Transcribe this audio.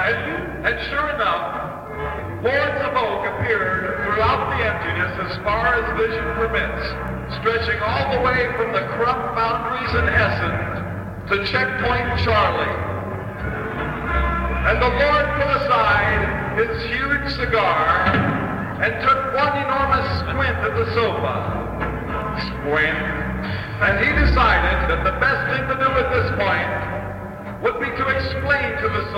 And sure enough, hordes of oak appeared throughout the emptiness as far as vision permits, stretching all the way from the corrupt boundaries in Essen to Checkpoint Charlie. And the Lord put aside his huge cigar and took one enormous squint at the sofa. Squint. And he decided that the best thing to do at this point would be to explain to the